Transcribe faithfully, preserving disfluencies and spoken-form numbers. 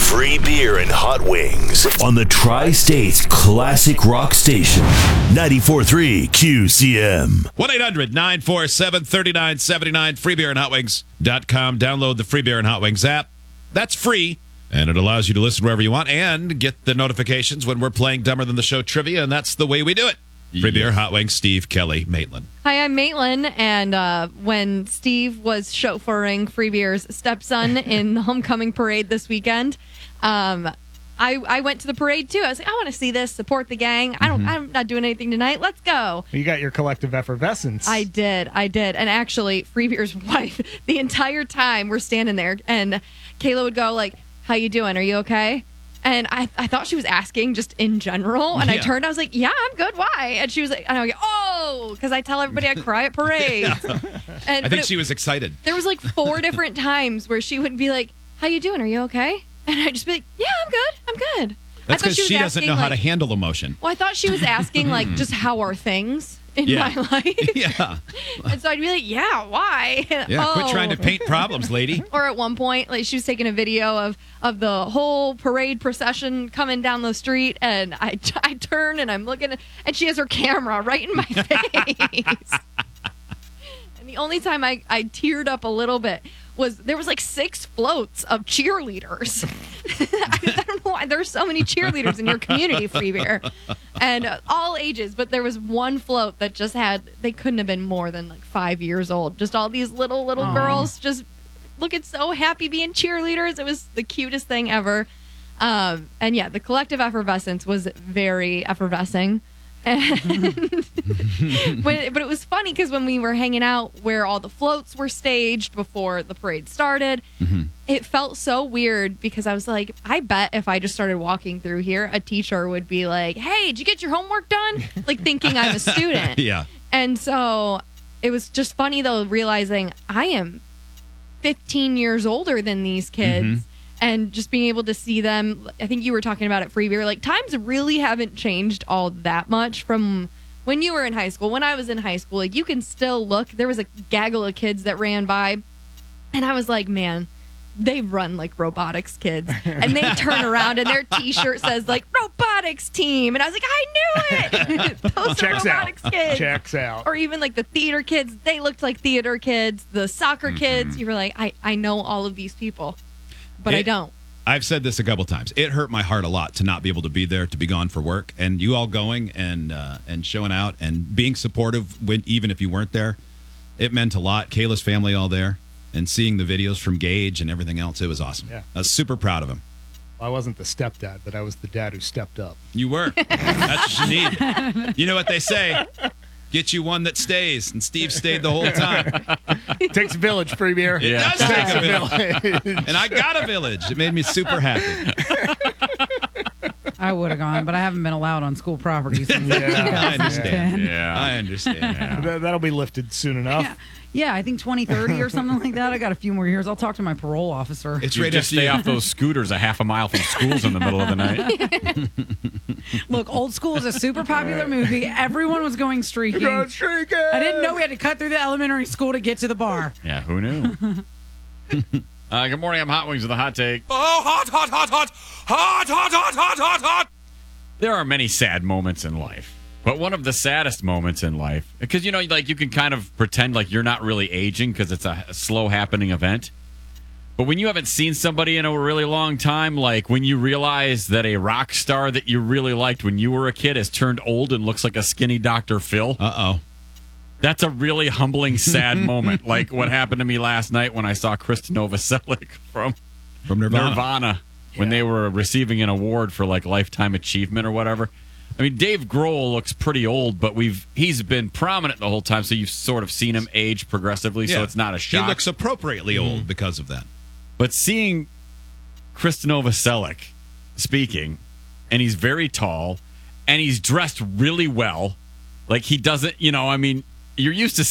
Free beer and hot wings on the Tri-States Classic Rock Station. ninety-four point three Q C M. one eight hundred nine four seven three nine seven nine. free beer and hot wings dot com. Download the Free Beer and Hot Wings app. That's free, and it allows you to listen wherever you want and get the notifications when we're playing Dumber Than the Show trivia, and that's the way we do it. Free Beer, Hot Wings, Steve, Kelly, Maitland. Hi, I'm Maitland, and uh, when Steve was chauffeuring Free Beer's stepson in the homecoming parade this weekend, um, I, I went to the parade too. I was like, I want to see this, support the gang. I don't, mm-hmm. I'm not doing anything tonight. Let's go. You got your collective effervescence. I did, I did, and actually, Free Beer's wife, the entire time we're standing there, and Kayla would go like, "How you doing? Are you okay?" And I, I thought she was asking just in general. And yeah. I turned, I was like, yeah, I'm good. Why? And she was like, and I was like, oh, because I tell everybody I cry at parades. yeah. And, I think it, she was excited. There was like four different times where she would be like, how you doing? Are you okay? And I'd just be like, yeah, I'm good. I'm good. That's because she, she doesn't know like, how to handle emotion. Well, I thought she was asking like, just how are things in yeah. my life? yeah. And so I'd be like, yeah, why? Yeah, oh. quit trying to paint problems, lady. Or at one point, like she was taking a video of, of the whole parade procession coming down the street, and I, I turn and I'm looking, at, and she has her camera right in my face. And the only time I, I teared up a little bit was there was like six floats of cheerleaders. I, I don't know why there's so many cheerleaders in your community, Free Beer, and uh, all ages. But there was one float that just had, they couldn't have been more than like five years old. Just all these little, little Aww. girls just looking so happy being cheerleaders. It was the cutest thing ever. Um, and yeah, the collective effervescence was very effervescing. And when, but it was funny because when we were hanging out where all the floats were staged before the parade started, mm-hmm. it felt so weird because I was like, I bet if I just started walking through here, a teacher would be like, hey, did you get your homework done? Like thinking I'm a student. Yeah. And so it was just funny, though, realizing I am fifteen years older than these kids. Mm-hmm. And just being able to see them, I think you were talking about it, Free Beer, like times really haven't changed all that much from when you were in high school. When I was in high school, like you can still look, there was a gaggle of kids that ran by, and I was like, man, they run like robotics kids. And they turn around and their t-shirt says like robotics team. And I was like, I knew it. Those Checks are robotics out. kids. Checks out. Or even like the theater kids, they looked like theater kids. The soccer mm-hmm. kids, you were like, I, I know all of these people. But it, I don't. I've said this a couple times. It hurt my heart a lot to not be able to be there, to be gone for work, and you all going and uh, and showing out and being supportive when even if you weren't there. It meant a lot. Kayla's family all there, and seeing the videos from Gage and everything else, it was awesome. Yeah. I was super proud of him. Well, I wasn't the stepdad, but I was the dad who stepped up. You were. That's what you need. You know what they say. Get you one that stays, and Steve stayed the whole time. It takes a village, Free Beer. It yeah. does take a village. And I got a village. It made me super happy. I would have gone, but I haven't been allowed on school property since yeah, I understand. Yeah. I understand. Yeah. That, that'll be lifted soon enough. Yeah. Yeah, I think twenty thirty or something like that. I got a few more years. I'll talk to my parole officer. It's ready to stay off those scooters a half a mile from schools in the middle of the night. Look, Old School is a super popular movie. Everyone was going streaking. Going streaking. I didn't know we had to cut through the elementary school to get to the bar. Yeah, who knew? uh, good morning. I'm Hot Wings with a hot take. Oh, hot, hot, hot, hot, hot, hot, hot, hot, hot, hot. There are many sad moments in life. But one of the saddest moments in life, because, you know, like you can kind of pretend like you're not really aging because it's a, a slow happening event. But when you haven't seen somebody in a really long time, like when you realize that a rock star that you really liked when you were a kid has turned old and looks like a skinny Doctor Phil. Uh-oh. That's a really humbling, sad moment. Like what happened to me last night when I saw Kristen Novoselic from, from Nirvana, Nirvana yeah. when they were receiving an award for like lifetime achievement or whatever. I mean, Dave Grohl looks pretty old, but we've he's been prominent the whole time, so you've sort of seen him age progressively, yeah. so it's not a shock. He looks appropriately mm-hmm. old because of that. But seeing Kristen Novoselic speaking, and he's very tall, and he's dressed really well, like he doesn't, you know, I mean, you're used to